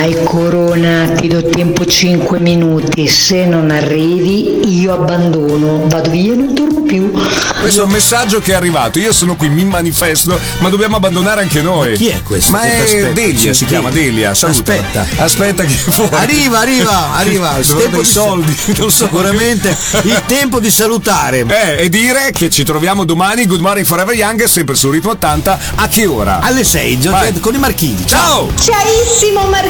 Dai Corona, ti do tempo 5 minuti, se non arrivi io abbandono, vado via e non torno più. Questo è un messaggio che è arrivato, io sono qui, mi manifesto, ma dobbiamo abbandonare anche noi. Chi è questo? Ma è Delia, si chiama Delia, saluta. Aspetta che arriva il tempo dei soldi, non so. Sicuramente il tempo di salutare e dire che ci troviamo domani. Good Morning Forever Young, sempre su Ritmo 80. A che ora? Alle 6 con i Marchini. Ciao. Ciaissimo Marchini.